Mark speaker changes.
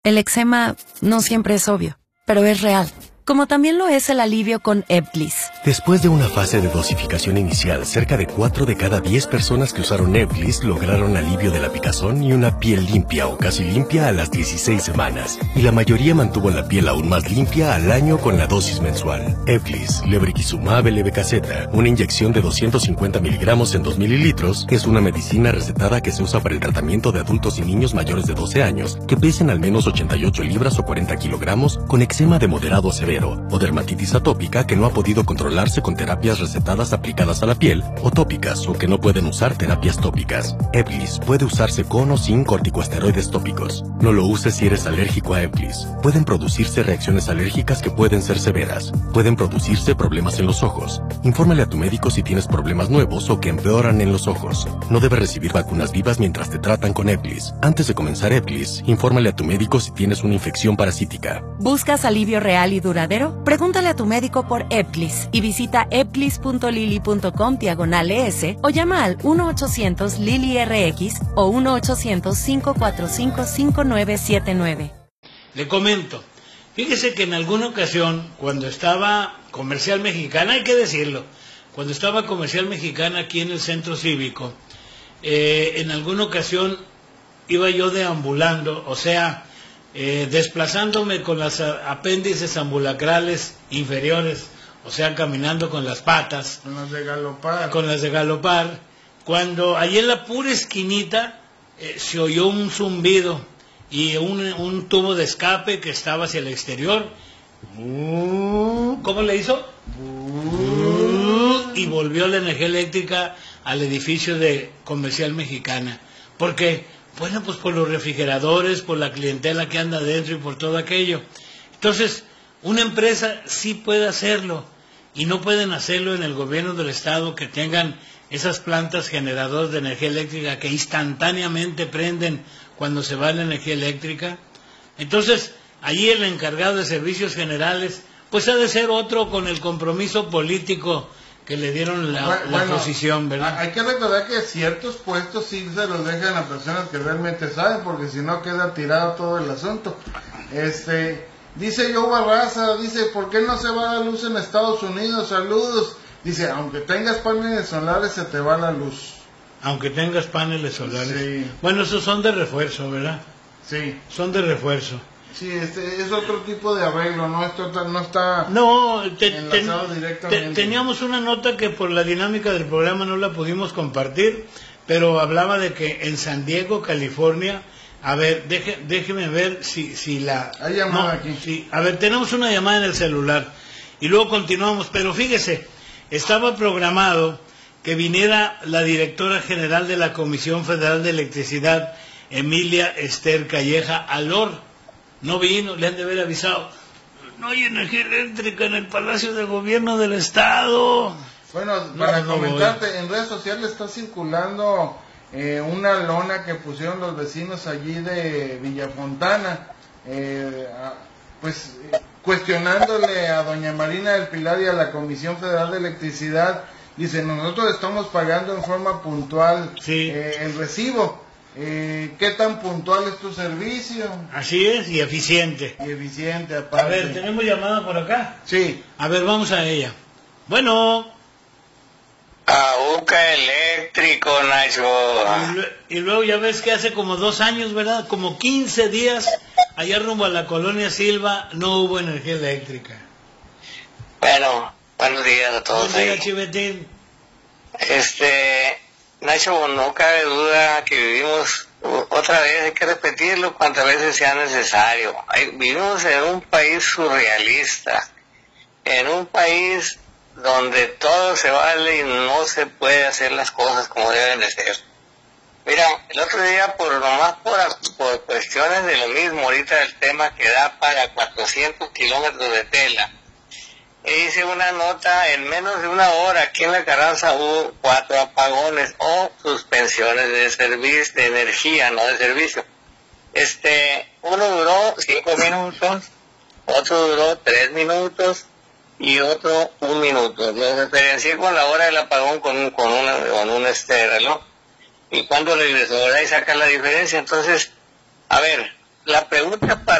Speaker 1: El eczema no siempre es obvio, pero es real. Como también lo es el alivio con Ebglyss.
Speaker 2: Después de una fase de dosificación inicial, cerca de 4 de cada 10 personas que usaron Ebglyss lograron alivio de la picazón y una piel limpia o casi limpia a las 16 semanas. Y la mayoría mantuvo la piel aún más limpia al año con la dosis mensual. Ebglyss, lebrikizumab LB-Kz, una inyección de 250 miligramos en 2 mililitros, es una medicina recetada que se usa para el tratamiento de adultos y niños mayores de 12 años que pesen al menos 88 libras o 40 kilogramos con eczema de moderado a severo o dermatitis atópica que no ha podido controlarse con terapias recetadas aplicadas a la piel o tópicas o que no pueden usar terapias tópicas. Ebglyss puede usarse con o sin corticosteroides tópicos. No lo uses si eres alérgico a Ebglyss. Pueden producirse reacciones alérgicas que pueden ser severas. Pueden producirse problemas en los ojos. Infórmale a tu médico si tienes problemas nuevos o que empeoran en los ojos. No debes recibir vacunas vivas mientras te tratan con Ebglyss. Antes de comenzar Ebglyss, infórmale a tu médico si tienes una infección parasítica.
Speaker 1: ¿Buscas alivio real y duradero? Pregúntale a tu médico por Ebglyss y visita ebglyss.lily.com/ES o llama al 1-800-LILY-RX o 1-800-545-5979.
Speaker 3: Le comento, fíjese que en alguna ocasión, cuando estaba Comercial Mexicana, hay que decirlo, cuando estaba Comercial Mexicana aquí en el Centro Cívico, en alguna ocasión iba yo deambulando, o sea, desplazándome con las apéndices ambulacrales inferiores, o sea, caminando con las patas,
Speaker 4: con las de galopar,
Speaker 3: cuando allí en la pura esquinita se oyó un zumbido y un tubo de escape que estaba hacia el exterior. ¿Cómo le hizo? Y volvió la energía eléctrica al edificio de Comercial Mexicana. ¿Por qué? Bueno, pues por los refrigeradores, por la clientela que anda adentro y por todo aquello. Entonces, una empresa sí puede hacerlo y no pueden hacerlo en el gobierno del estado, que tengan esas plantas generadoras de energía eléctrica que instantáneamente prenden cuando se va la energía eléctrica. Entonces, allí el encargado de servicios generales, pues ha de ser otro con el compromiso político que le dieron la posición, ¿verdad?
Speaker 4: Hay que recordar que ciertos puestos sí se los dejan a personas que realmente saben, porque si no queda tirado todo el asunto. Dice Joe Barraza, dice, ¿por qué no se va la luz en Estados Unidos? Saludos. Dice, aunque tengas paneles solares se te va la luz.
Speaker 3: Aunque tengas paneles solares.
Speaker 4: Sí.
Speaker 3: Bueno, esos son de refuerzo, ¿verdad?
Speaker 4: Sí.
Speaker 3: Son de refuerzo.
Speaker 4: Sí, es otro tipo de arreglo, no está
Speaker 3: enlazado directamente. Teníamos una nota que por la dinámica del programa no la pudimos compartir, pero hablaba de que en San Diego, California, a ver, déjeme ver si la...
Speaker 4: Hay llamada aquí.
Speaker 3: Sí, a ver, tenemos una llamada en el celular y luego continuamos, pero fíjese, estaba programado que viniera la directora general de la Comisión Federal de Electricidad, Emilia Esther Calleja Alor. No vino, le han de haber avisado. No hay energía eléctrica en el Palacio de Gobierno del Estado.
Speaker 4: Bueno, para comentarte, en redes sociales está circulando una lona que pusieron los vecinos allí de Villafontana, cuestionándole a doña Marina del Pilar y a la Comisión Federal de Electricidad. Dice, nosotros estamos pagando en forma puntual el recibo. ¿Qué tan puntual es tu servicio?
Speaker 3: Así es, y eficiente.
Speaker 4: Aparte.
Speaker 3: A ver, ¿tenemos llamada por acá?
Speaker 4: Sí.
Speaker 3: A ver, vamos a ella. Bueno.
Speaker 5: AUCA eléctrico, Nacho.
Speaker 3: Y luego ya ves que hace como 2 años, ¿verdad? Como 15 días, allá rumbo a la colonia Silva, no hubo energía eléctrica.
Speaker 5: Bueno, buenos días a todos.
Speaker 3: Buenos días, Chivetín.
Speaker 5: Nacho, no cabe duda que vivimos, otra vez hay que repetirlo cuantas veces sea necesario, vivimos en un país surrealista, en un país donde todo se vale y no se puede hacer las cosas como deben de ser. Mira, el otro día por cuestiones de lo mismo, ahorita el tema que da para 400 kilómetros de tela, hice una nota, en menos de una hora aquí en la Carranza hubo 4 apagones o suspensiones de servicio, de energía, no de servicio. Uno duró 5 minutos, otro duró 3 minutos y otro 1 minuto. Lo referencié con la hora del apagón con un reloj. Y cuando regresó, ahora ahí saca la diferencia. Entonces, a ver, la pregunta para